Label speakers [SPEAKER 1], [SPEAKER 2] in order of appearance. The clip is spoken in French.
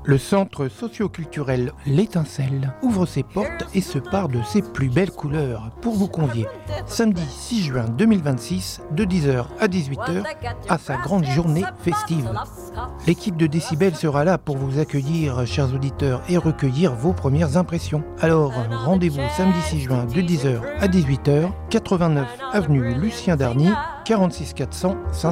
[SPEAKER 1] Le centre socio-culturel L'Étincelle ouvre ses portes et se pare de ses plus belles couleurs pour vous convier samedi 6 juin 2026 de 10h à 18h à sa grande journée festive. L'équipe de Décibel sera là pour vous accueillir, chers auditeurs, et recueillir vos premières impressions. Alors, rendez-vous samedi 6 juin de 10h à 18h, 89 avenue Lucien Darnier, 46 400 500.